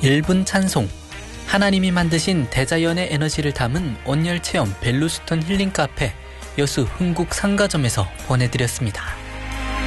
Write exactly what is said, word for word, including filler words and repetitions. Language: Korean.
일 분 찬송, 하나님이 만드신 대자연의 에너지를 담은 온열체험 벨루스톤 힐링카페 여수 흥국 상가점에서 보내드렸습니다.